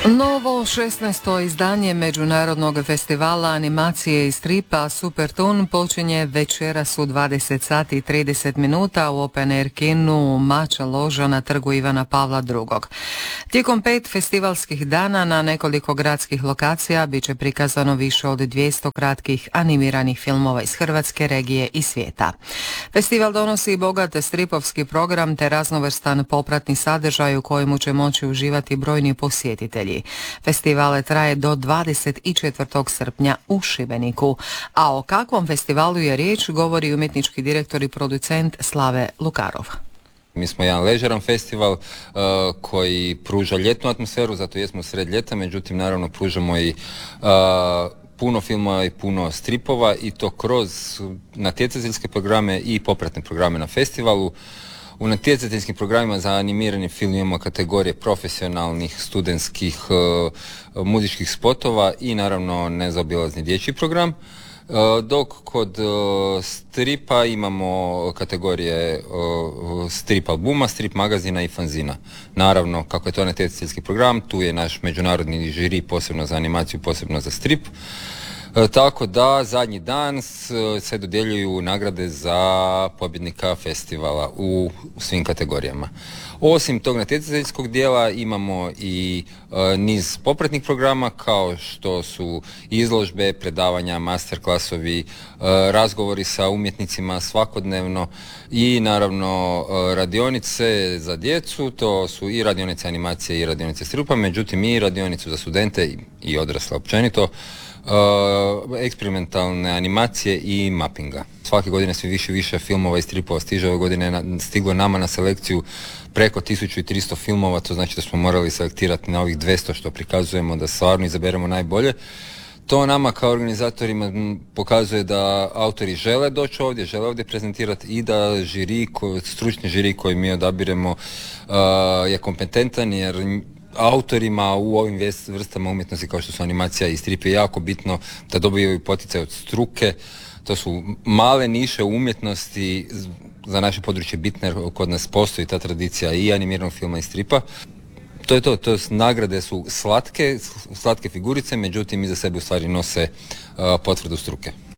Novo 16. izdanje Međunarodnog festivala animacije i stripa Super Toon počinje večeras u 20 sati i 30 minuta u Open Air kinu Mača loža na trgu Ivana Pavla II. Tijekom 5 festivalskih dana na nekoliko gradskih lokacija bit će prikazano više od 200 kratkih animiranih filmova iz Hrvatske, regije i svijeta. Festival donosi bogat stripovski program te raznovrstan popratni sadržaj u kojemu će moći uživati brojni posjetitelji. Festival traje do 24. srpnja u Šibeniku. A o kakvom festivalu je riječ govori umjetnički direktor i producent Slave Lukarov. Mi smo jedan ležeran festival koji pruža ljetnu atmosferu, zato jesmo sred ljeta, međutim naravno pružamo i puno filmova i puno stripova i to kroz natjecateljske programe i popratne programe na festivalu. U natjecateljskim programima za animirani film imamo kategorije profesionalnih, studentskih, muzičkih spotova i naravno nezaobilazni dječji program. Dok kod stripa imamo kategorije strip albuma, strip magazina i fanzina. Naravno, kako je to natjecateljski program, tu je naš međunarodni žiri posebno za animaciju, posebno za strip. Tako da zadnji dan se dodjeljuju nagrade za pobjednika festivala u svim kategorijama. Osim tog natjecateljskog dijela imamo i niz popratnih programa kao što su izložbe, predavanja, masterklasovi, razgovori sa umjetnicima svakodnevno i naravno radionice za djecu, to su i radionice animacije i radionice stripa, međutim i radionicu za studente i odrasle općenito, eksperimentalne animacije i mappinga. Svake godine sve više i više filmova i stripova stiže. Ove godine je stiglo nama na selekciju preko 1300 filmova, to znači da smo morali selektirati na ovih 200 što prikazujemo, da stvarno izaberemo najbolje. To nama kao organizatorima pokazuje da autori žele doći ovdje, žele ovdje prezentirati i da stručni žiri koji mi odabiremo je kompetentan, jer autorima u ovim vrstama umjetnosti kao što su animacija i strip je jako bitno da dobiju poticaj od struke. To su male niše umjetnosti, za naše područje bitne jer kod nas postoji ta tradicija i animiranog filma i stripa. To je to, nagrade su slatke figurice, međutim iza sebe u stvari nose potvrdu struke.